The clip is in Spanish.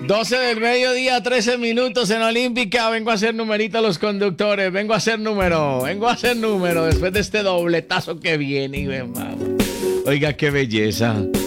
12 del mediodía, 13 minutos en Olímpica. Vengo a hacer numerito a los conductores. Vengo a hacer número. Después de este dobletazo que viene. Y ven, vamos. Oiga, qué belleza.